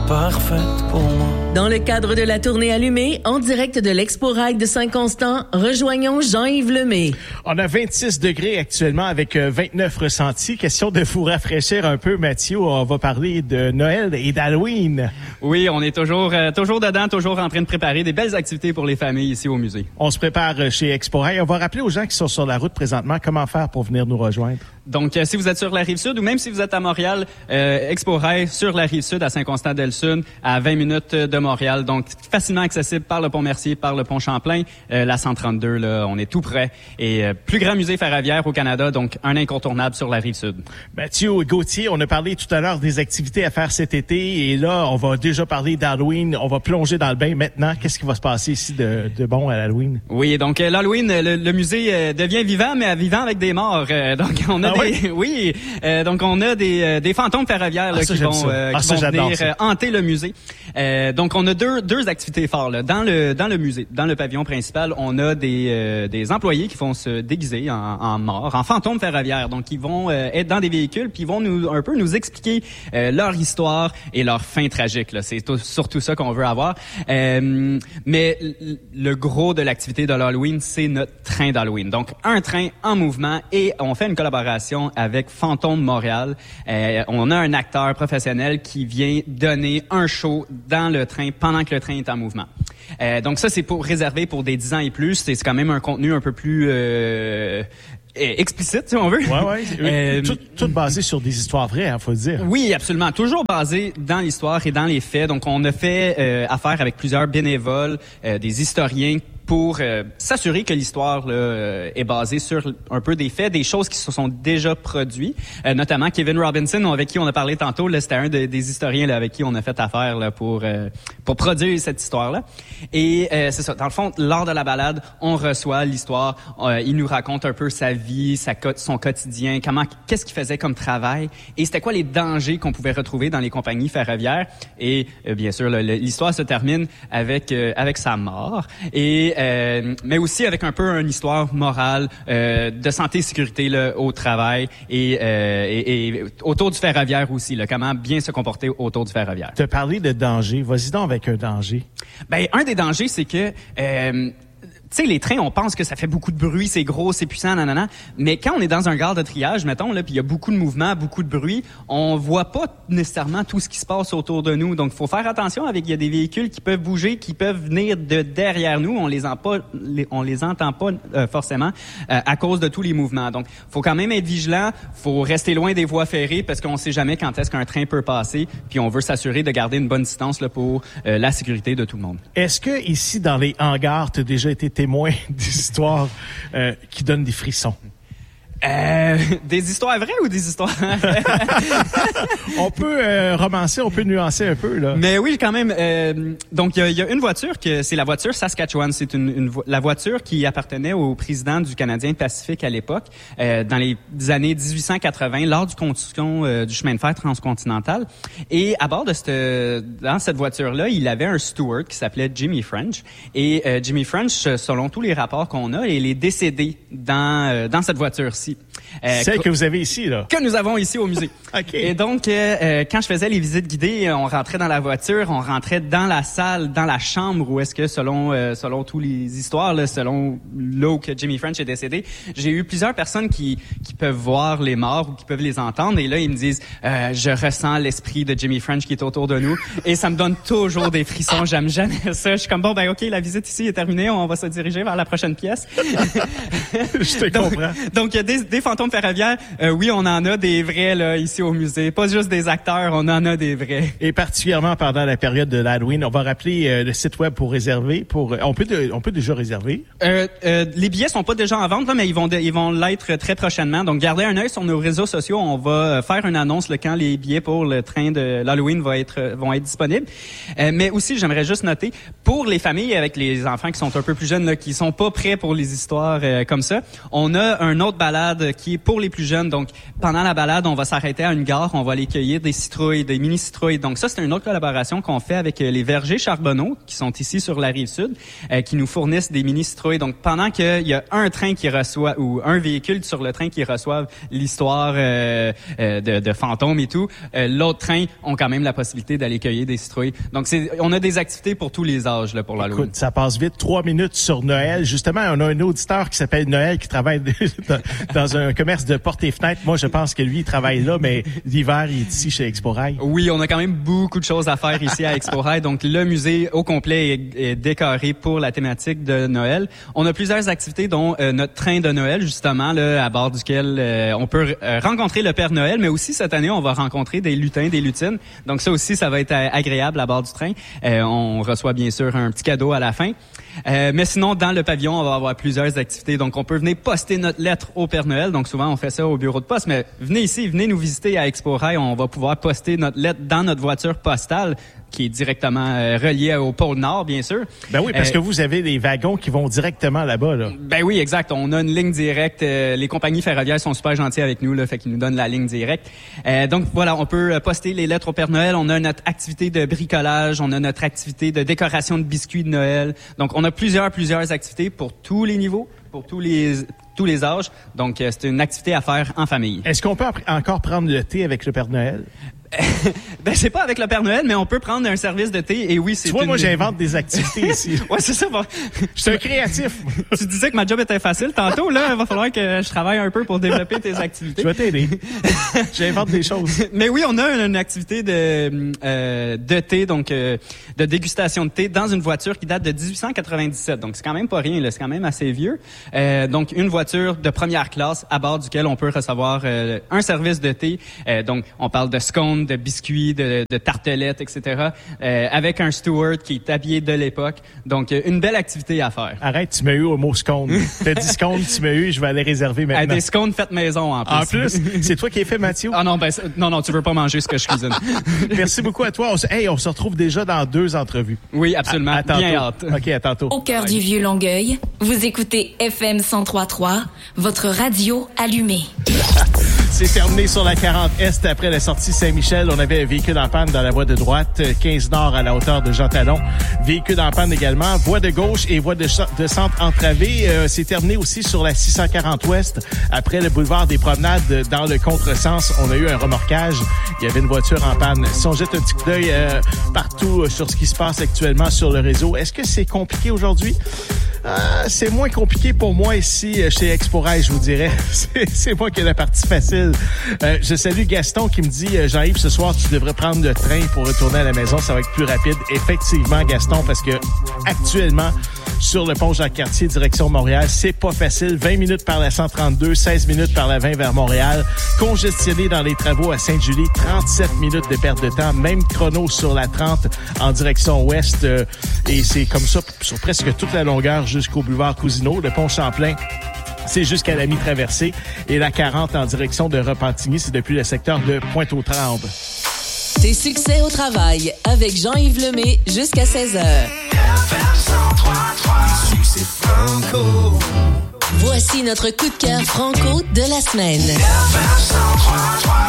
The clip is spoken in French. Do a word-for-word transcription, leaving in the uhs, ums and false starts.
parfaite pour moi. Dans le cadre de la tournée allumée, en direct de l'Expo Rail de Saint-Constant, rejoignons Jean-Yves Lemay. On a vingt-six degrés actuellement avec vingt-neuf ressentis. Question de vous rafraîchir un peu, Mathieu. On va parler de Noël et d'Halloween. Oui, on est toujours euh, toujours dedans, toujours en train de préparer des belles activités pour les familles ici au musée. On se prépare chez Expo Rail. On va rappeler aux gens qui sont sur la route présentement comment faire pour venir nous rejoindre. Donc, euh, si vous êtes sur la Rive-Sud ou même si vous êtes à Montréal, euh, Expo Rail sur la Rive-Sud à Saint-Constant-del-Sud, à vingt minutes de Montréal. Donc, facilement accessible par le Pont-Mercier, par le Pont-Champlain. Euh, la cent trente-deux, là, on est tout près. Et euh, plus grand musée ferroviaire au Canada, donc un incontournable sur la Rive-Sud. Mathieu Gauthier, on a parlé tout à l'heure des activités à faire cet été. Et là, on va déjà parler d'Halloween. On va plonger dans le bain maintenant. Qu'est-ce qui va se passer ici de, de bon à l'Halloween? Oui, donc euh, l'Halloween, le, le musée euh, devient vivant, mais vivant avec des morts. Euh, donc, on a ah, des... Oui, oui euh, donc on a des, euh, des fantômes ferroviaires là, ah, ça, qui vont, euh, ah, qui ça, vont venir ça. euh, hanter le musée. Euh, donc, on a deux, deux activités phares là. Dans le dans le musée, dans le pavillon principal, on a des euh, des employés qui vont se déguiser en, en morts, en fantômes ferroviaires. Donc, ils vont euh, être dans des véhicules, puis ils vont nous un peu nous expliquer euh, leur histoire et leur fin tragique. Là, c'est tout, surtout ça qu'on veut avoir. Euh, mais le gros de l'activité de l'Halloween, c'est notre train d'Halloween. Donc, un train en mouvement et on fait une collaboration avec Fantôme Montréal. Euh, on a un acteur professionnel qui vient donner un show dans le train pendant que le train est en mouvement. Euh, donc ça, c'est pour réserver pour des dix ans et plus. C'est, c'est quand même un contenu un peu plus euh, explicite, si on veut. Ouais, ouais. Euh, tout, tout basé sur des histoires vraies, hein, faut le dire. Oui, absolument. Toujours basé dans l'histoire et dans les faits. Donc, on a fait euh, affaire avec plusieurs bénévoles, euh, des historiens, pour euh, s'assurer que l'histoire là, euh, est basée sur un peu des faits, des choses qui se sont déjà produites. Euh, notamment Kevin Robinson, avec qui on a parlé tantôt, là, c'était un de, des historiens là, avec qui on a fait affaire là, pour euh, pour produire cette histoire-là. Et euh, c'est ça. Dans le fond, lors de la balade, on reçoit l'histoire. Euh, il nous raconte un peu sa vie, sa son quotidien, comment, qu'est-ce qu'il faisait comme travail, et c'était quoi les dangers qu'on pouvait retrouver dans les compagnies ferroviaires. Et euh, bien sûr, là, l'histoire se termine avec euh, avec sa mort. Et Euh, mais aussi avec un peu une histoire morale euh, de santé et sécurité là, au travail et, euh, et, et autour du ferroviaire aussi, là, comment bien se comporter autour du ferroviaire. Tu as parlé de danger. Vas-y donc avec un danger. Ben, un des dangers, c'est que... Euh, tu sais, les trains, on pense que ça fait beaucoup de bruit, c'est gros, c'est puissant, nanana. Mais quand on est dans un gare de triage, mettons, là, puis il y a beaucoup de mouvements, beaucoup de bruit, on voit pas nécessairement tout ce qui se passe autour de nous. Donc, faut faire attention avec, il y a des véhicules qui peuvent bouger, qui peuvent venir de derrière nous. On les entend pas, les, on les entend pas euh, forcément euh, à cause de tous les mouvements. Donc, faut quand même être vigilant. Faut rester loin des voies ferrées parce qu'on sait jamais quand est-ce qu'un train peut passer. Puis, on veut s'assurer de garder une bonne distance là pour euh, la sécurité de tout le monde. Est-ce que ici, dans les hangars, tu as déjà été témoin d'histoires euh, qui donnent des frissons? Euh, des histoires vraies ou des histoires... on peut euh, romancer, on peut nuancer un peu, là. Mais oui, quand même. Euh, donc, il y a, y a une voiture, que c'est la voiture Saskatchewan. C'est une, une vo- la voiture qui appartenait au président du Canadien Pacifique à l'époque, euh, dans les années dix-huit cent quatre-vingts, lors du construction euh, du chemin de fer transcontinental. Et à bord de cette, dans cette voiture-là, il avait un steward qui s'appelait Jimmy French. Et euh, Jimmy French, selon tous les rapports qu'on a, il est décédé dans, euh, dans cette voiture-ci. Euh, Celle que vous avez ici, là. Que nous avons ici au musée. Okay. Et donc, euh, quand je faisais les visites guidées, on rentrait dans la voiture, on rentrait dans la salle, dans la chambre où est-ce que, selon euh, selon tous les histoires, là, selon là où que Jimmy French est décédé, j'ai eu plusieurs personnes qui qui peuvent voir les morts ou qui peuvent les entendre. Et là, ils me disent, euh, je ressens l'esprit de Jimmy French qui est autour de nous. Et ça me donne toujours des frissons. J'aime jamais ça. Je suis comme, bon, ben ok, la visite ici est terminée. On va se diriger vers la prochaine pièce. Je te donc, comprends. Donc, il y a des, des fantômes ferroviaires. Euh, oui, on en a des vrais là ici au musée. Pas juste des acteurs, on en a des vrais. Et particulièrement pendant la période de l'Halloween, on va rappeler euh, le site web pour réserver. Pour on peut de, on peut déjà réserver. Euh, euh, les billets sont pas déjà en vente là, mais ils vont de, ils vont l'être très prochainement. Donc, gardez un œil sur nos réseaux sociaux. On va faire une annonce là, quand les billets pour le train de l'Halloween va être vont être disponibles. Euh, mais aussi, j'aimerais juste noter pour les familles avec les enfants qui sont un peu plus jeunes, là, qui sont pas prêts pour les histoires euh, comme ça, on a un autre balade balade qui est pour les plus jeunes. Donc, pendant la balade, on va s'arrêter à une gare, on va aller cueillir des citrouilles, des mini-citrouilles. Donc, ça, c'est une autre collaboration qu'on fait avec les vergers Charbonneau, qui sont ici sur la Rive-Sud, euh, qui nous fournissent des mini-citrouilles. Donc, pendant qu'il y a un train qui reçoit, ou un véhicule sur le train qui reçoit l'histoire euh, euh, de, de fantômes et tout, euh, l'autre train ont quand même la possibilité d'aller cueillir des citrouilles. Donc, c'est, on a des activités pour tous les âges là, pour l'Halloween. Écoute, ça passe vite. Trois minutes sur Noël. Justement, on a un auditeur qui s'appelle Noël qui travaille dans, dans un commerce de portes et fenêtres. Moi, je pense que lui, il travaille là, mais l'hiver, il est ici chez Expo Rail. Oui, on a quand même beaucoup de choses à faire ici à Expo Rail. Donc, le musée au complet est, est décoré pour la thématique de Noël. On a plusieurs activités, dont euh, notre train de Noël, justement, là, à bord duquel euh, on peut euh, rencontrer le Père Noël, mais aussi cette année, on va rencontrer des lutins, des lutines. Donc, ça aussi, ça va être euh, agréable à bord du train. Euh, on reçoit bien sûr un petit cadeau à la fin. Euh, mais sinon, dans le pavillon, on va avoir plusieurs activités. Donc, on peut venir poster notre lettre au Père Noël. Donc, souvent, on fait ça au bureau de poste. Mais venez ici, venez nous visiter à Expo Rail. On va pouvoir poster notre lettre dans notre voiture postale, qui est directement euh, reliée au pôle Nord, bien sûr. Ben oui, parce euh, que vous avez des wagons qui vont directement là-bas, là. Ben oui, exact. On a une ligne directe. Euh, les compagnies ferroviaires sont super gentilles avec nous, là, fait qu'ils nous donnent la ligne directe. Euh, donc, voilà, on peut poster les lettres au Père Noël. On a notre activité de bricolage. On a notre activité de décoration de biscuits de Noël. Donc, on a plusieurs, plusieurs activités pour tous les niveaux, pour tous les tous les âges. Donc, euh, c'est une activité à faire en famille. Est-ce qu'on peut encore prendre le thé avec le Père Noël? Ben, c'est pas avec le Père Noël, mais on peut prendre un service de thé. Et oui, c'est. Tu vois, une... moi, j'invente des activités ici. Ouais, c'est ça. Bon. Je suis un créatif. Tu disais que ma job était facile tantôt. Là, il va falloir que je travaille un peu pour développer tes activités. Je vais t'aider. J'invente des choses. Mais oui, on a une activité de euh, de thé, donc euh, de dégustation de thé dans une voiture qui date de dix-huit cent quatre-vingt-dix-sept. Donc, c'est quand même pas rien. Là, c'est quand même assez vieux. Euh, donc, une voiture de première classe à bord duquel on peut recevoir euh, un service de thé. Euh, donc, on parle de scones, de biscuits, de, de tartelettes, et cetera. Euh, avec un steward qui est habillé de l'époque. Donc, euh, une belle activité à faire. Arrête, tu m'as eu au mot scone. T'as dit scone, tu m'as eu, je vais aller réserver maintenant. À des scones faites maison, en plus. En plus, c'est toi qui es fait, Mathieu? Ah non, ben non, non, tu veux pas manger ce que je cuisine. Merci beaucoup à toi. On se, hey, on se retrouve déjà dans deux entrevues. Oui, absolument. À, à Bien hâte. OK, à tantôt. Au cœur du vieux Longueuil, vous écoutez F M cent trois virgule trois, votre radio allumée. C'est terminé sur la quarante Est après la sortie Saint-Michel. On avait un véhicule en panne dans la voie de droite, quinze Nord à la hauteur de Jean Talon. Véhicule en panne également, voie de gauche et voie de, de centre entravée. Euh, c'est terminé aussi sur la six cent quarante Ouest après le boulevard des Promenades dans le contresens. On a eu un remorquage. Il y avait une voiture en panne. Si on jette un petit coup d'œil euh, partout sur ce qui se passe actuellement sur le réseau, est-ce que c'est compliqué aujourd'hui? Euh, c'est moins compliqué pour moi ici chez Expo Rail, je vous dirais. C'est, c'est moi qui ai la partie facile. Euh, je salue Gaston qui me dit euh, Jean-Yves, ce soir, tu devrais prendre le train pour retourner à la maison. Ça va être plus rapide. Effectivement, Gaston, parce que actuellement, sur le pont Jacques-Cartier, direction Montréal, c'est pas facile. vingt minutes par la cent trente-deux, seize minutes par la vingt vers Montréal. Congestionné dans les travaux à Sainte-Julie, trente-sept minutes de perte de temps. Même chrono sur la trente en direction ouest. Euh, et c'est comme ça sur presque toute la longueur jusqu'au boulevard Cousineau. Le pont Champlain, c'est jusqu'à la mi-traversée. Et la quarante en direction de Repentigny, c'est depuis le secteur de Pointe-aux-Trembles. Tes succès au travail avec Jean-Yves Lemay jusqu'à seize heures. Voici notre coup de cœur franco de la semaine.